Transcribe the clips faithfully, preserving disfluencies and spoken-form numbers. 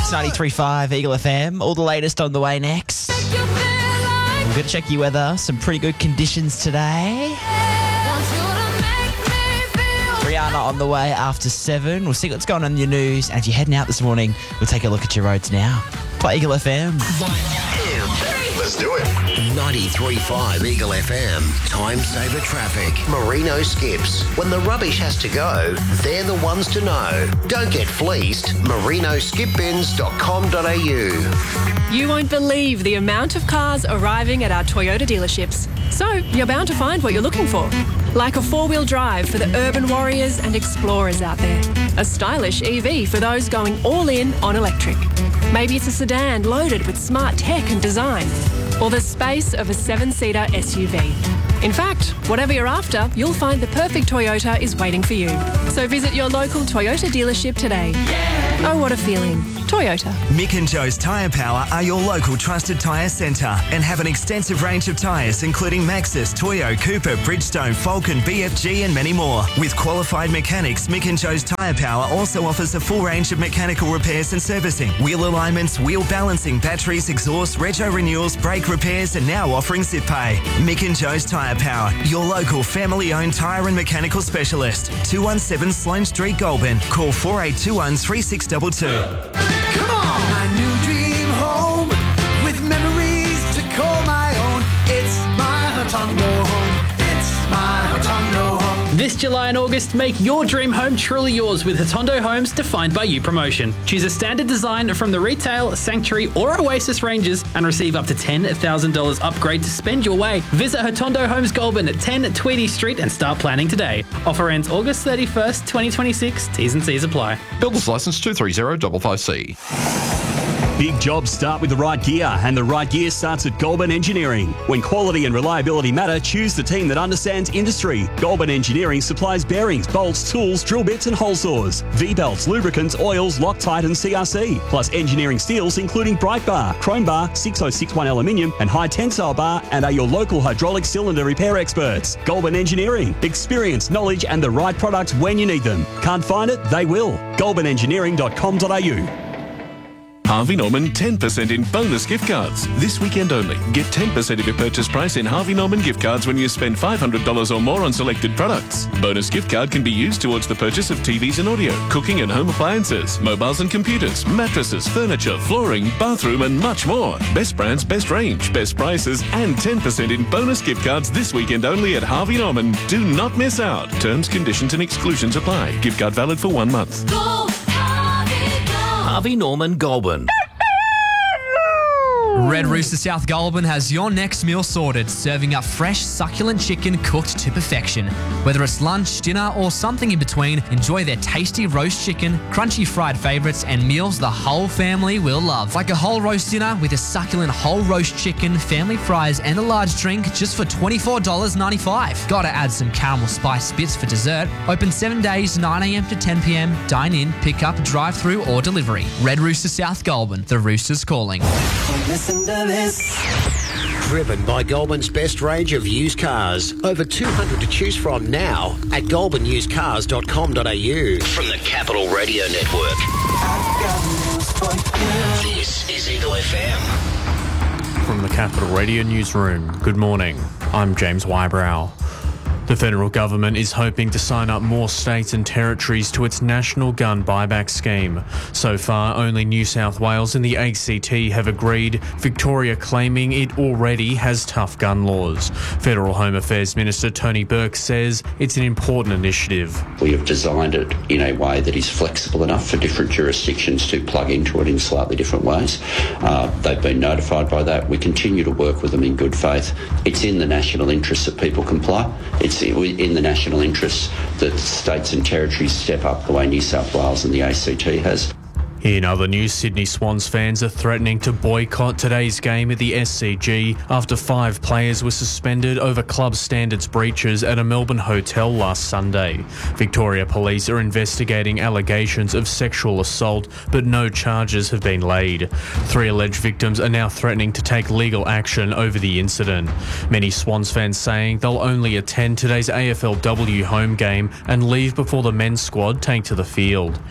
It's ninety-three point five Eagle F M. All the latest on the way next. We're going to check your weather. Some pretty good conditions today. Rihanna on the way after seven. We'll see what's going on in your news. And if you're heading out this morning, we'll take a look at your roads now. Play Eagle F M. Let's do it. ninety-three point five Eagle F M. Time saver traffic. Merino Skips. When the rubbish has to go, they're the ones to know. Don't get fleeced. merino skip bins dot com dot a u. You won't believe the amount of cars arriving at our Toyota dealerships. So you're bound to find what you're looking for. Like a four-wheel drive for the urban warriors and explorers out there. A stylish E V for those going all in on electric. Maybe it's a sedan loaded with smart tech and design. Or the space of a seven-seater S U V. In fact, whatever you're after, you'll find the perfect Toyota is waiting for you. So visit your local Toyota dealership today. Yeah. Oh, what a feeling. Toyota. Mick and Joe's Tyre Power are your local trusted tyre centre and have an extensive range of tyres including Maxxis, Toyo, Cooper, Bridgestone, Falcon, B F G and many more. With qualified mechanics, Mick and Joe's Tyre Power also offers a full range of mechanical repairs and servicing. Wheel alignments, wheel balancing, batteries, exhaust, rego renewals, brake repairs and now offering zip pay. Mick and Joe's Tyre Power, your local family-owned tyre and mechanical specialist. two one seven Sloane Street, Goulburn. Call four eight two one, three six two two. Come on, my new dream home with memories to call my own. It's my Hotondo home. It's my Hotondo home. This July and August, make your dream home truly yours with Hotondo Homes Defined by You promotion. Choose a standard design from the Retail, Sanctuary or Oasis ranges and receive up to ten thousand dollars upgrade to spend your way. Visit Hotondo Homes Goulburn at ten Tweedy Street and start planning today. Offer ends August thirty-first, twenty twenty-six. T's and C's apply. Builder's licence two three zero five five C. Big jobs start with the right gear, and the right gear starts at Goulburn Engineering. When quality and reliability matter, choose the team that understands industry. Goulburn Engineering supplies bearings, bolts, tools, drill bits and hole saws, V-belts, lubricants, oils, Loctite and C R C, plus engineering steels including Bright Bar, Chrome Bar, six oh six one aluminium and high tensile bar, and are your local hydraulic cylinder repair experts. Goulburn Engineering. Experience, knowledge and the right products when you need them. Can't find it? They will. goulburn engineering dot com dot a u. Harvey Norman ten percent in bonus gift cards. This weekend only. Get ten percent of your purchase price in Harvey Norman gift cards when you spend five hundred dollars or more on selected products. Bonus gift card can be used towards the purchase of T Vs and audio, cooking and home appliances, mobiles and computers, mattresses, furniture, flooring, bathroom and much more. Best brands, best range, best prices and ten percent in bonus gift cards this weekend only at Harvey Norman. Do not miss out. Terms, conditions and exclusions apply. Gift card valid for one month. Go, Harvey, go. Harvey Norman Goulburn. Red Rooster South Goulburn has your next meal sorted, serving up fresh, succulent chicken cooked to perfection. Whether it's lunch, dinner, or something in between, enjoy their tasty roast chicken, crunchy fried favourites, and meals the whole family will love. Like a whole roast dinner with a succulent whole roast chicken, family fries, and a large drink just for twenty-four dollars ninety-five. Gotta add some caramel spice bits for dessert. Open seven days, nine a m to ten p m. Dine in, pick up, drive through, or delivery. Red Rooster South Goulburn. The Rooster's calling. Listen to this. Driven by Goulburn's best range of used cars. Over two hundred to choose from now at goulburn used cars dot com dot a u. From the Capital Radio Network. This is Eagle F M. From the Capital Radio Newsroom, good morning. I'm James Wybrow. The federal government is hoping to sign up more states and territories to its national gun buyback scheme. So far, only New South Wales and the A C T have agreed, Victoria claiming it already has tough gun laws. Federal Home Affairs Minister Tony Burke says it's an important initiative. We have designed it in a way that is flexible enough for different jurisdictions to plug into it in slightly different ways. Uh, they've been notified by that. We continue to work with them in good faith. It's in the national interest that people comply. It's in the national interest that states and territories step up the way New South Wales and the A C T has. In other news, Sydney Swans fans are threatening to boycott today's game at the S C G after five players were suspended over club standards breaches at a Melbourne hotel last Sunday. Victoria Police are investigating allegations of sexual assault, but no charges have been laid. Three alleged victims are now threatening to take legal action over the incident. Many Swans fans saying they'll only attend today's A F L W home game and leave before the men's squad take to the field.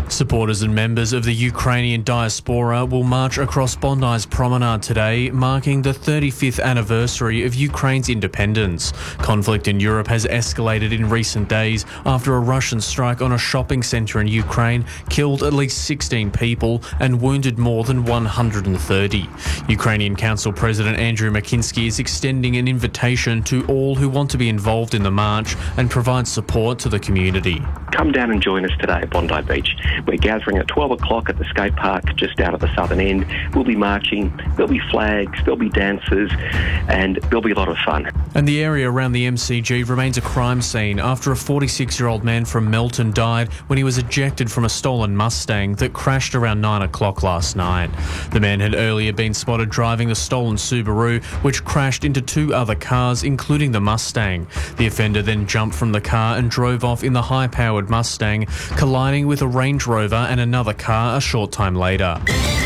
Supporters and members of the Ukrainian diaspora will march across Bondi's promenade today, marking the thirty-fifth anniversary of Ukraine's independence. Conflict in Europe has escalated in recent days after a Russian strike on a shopping centre in Ukraine killed at least sixteen people and wounded more than one hundred thirty. Ukrainian Council President Andrew Makinsky is extending an invitation to all who want to be involved in the march and provide support to the community. Come down and join us today at Bondi Beach. We're gathering at twelve o'clock at the skate park just out of the southern end. We'll be marching, there'll be flags, there'll be dancers, and there'll be a lot of fun. And the area around the M C G remains a crime scene after a forty-six-year-old man from Melton died when he was ejected from a stolen Mustang that crashed around nine o'clock last night. The man had earlier been spotted driving the stolen Subaru, which crashed into two other cars, including the Mustang. The offender then jumped from the car and drove off in the high-powered Mustang, colliding with a Range Rover and another car a short time later.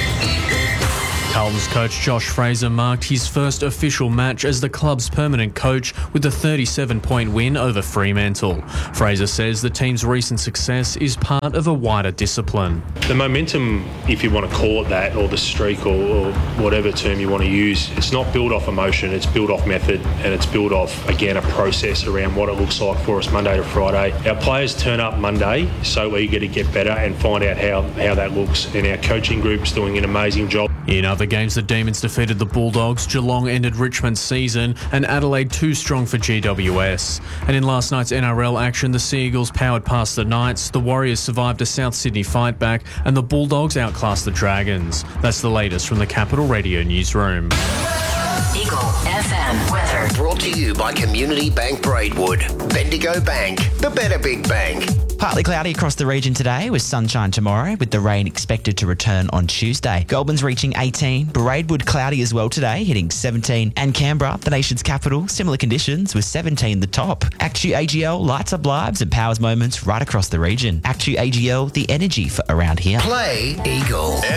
Carlton's coach Josh Fraser marked his first official match as the club's permanent coach with a thirty-seven point win over Fremantle. Fraser says the team's recent success is part of a wider discipline. The momentum, if you want to call it that, or the streak, or, or whatever term you want to use, it's not built off emotion, it's built off method, and it's built off, again, a process around what it looks like for us Monday to Friday. Our players turn up Monday so eager to get better and find out how, how that looks, and our coaching group's doing an amazing job. In other games, the Demons defeated the Bulldogs, Geelong ended Richmond's season, and Adelaide too strong for G W S. And in last night's N R L action, the Seagulls powered past the Knights, the Warriors survived a South Sydney fight back, and the Bulldogs outclassed the Dragons. That's the latest from the Capital Radio newsroom. Eagle F M weather. Brought to you by Community Bank Braidwood. Bendigo Bank, the better big bank. Partly cloudy across the region today with sunshine tomorrow, with the rain expected to return on Tuesday. Goulburn's reaching eighteen, Braidwood cloudy as well today, hitting seventeen, and Canberra, the nation's capital, similar conditions with seventeen the top. Actu A G L lights up lives and powers moments right across the region. Actu A G L, the energy for around here. Play Eagle F M.